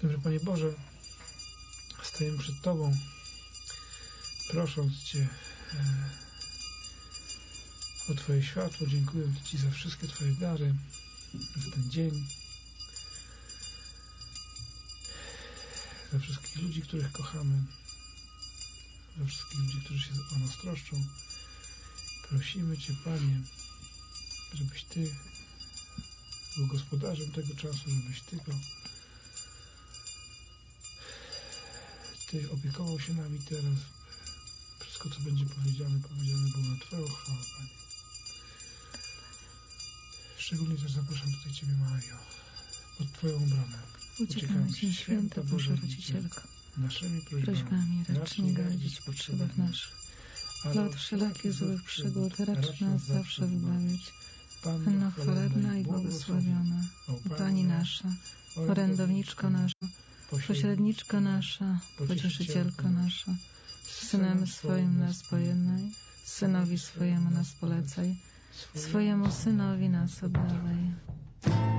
Dobrze, Panie Boże, stajemy przed Tobą, prosząc Cię o Twoje światło, dziękując Ci za wszystkie Twoje dary, za ten dzień, za wszystkich ludzi, których kochamy, za wszystkich ludzi, którzy się o nas troszczą. Prosimy Cię, Panie, żebyś Ty był gospodarzem tego czasu, żebyś Ty opiekował się nami teraz. Wszystko, co będzie powiedziane było na Twoją chwałę, Panie. Szczególnie też zapraszam tutaj Ciebie, Mario, pod Twoją obronę. Uciekamy Ci, święta Boża Rodzicielko. Naszymi prośbami racz nie gardzić w potrzebach naszych. Dla od wszelakich złych przygód racz nas zawsze wybawić. Panno chwalebna i błogosławiona, Pani nasza, orędowniczko nasza, pośredniczko nasza, pocieszycielko nasza, Synem swoim nas pojednaj, Synowi swojemu nas polecaj, swojemu Synowi nas oddawaj.